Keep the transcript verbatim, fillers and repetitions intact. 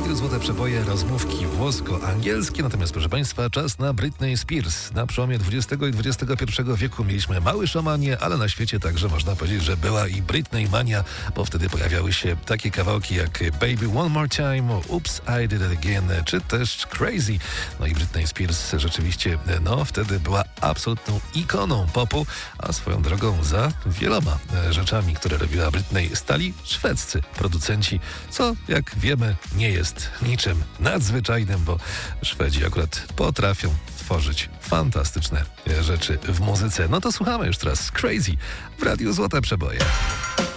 Radiu Złote Przeboje, rozmówki włosko-angielskie. Natomiast, proszę Państwa, czas na Britney Spears. Na przełomie dwudziestego i dwudziestego pierwszego wieku mieliśmy mały szamanie, ale na świecie także można powiedzieć, że była i Britney mania, bo wtedy pojawiały się takie kawałki jak Baby One More Time, Oops, I Did It Again, czy też Crazy. No i Britney Spears rzeczywiście, no wtedy była absolutną ikoną popu, a swoją drogą za wieloma rzeczami, które robiła Britney, stali szwedzcy producenci, co jak wiemy nie jest niczym nadzwyczajnym, bo Szwedzi akurat potrafią tworzyć fantastyczne rzeczy w muzyce. No to słuchamy już teraz Crazy w Radiu Złote Przeboje.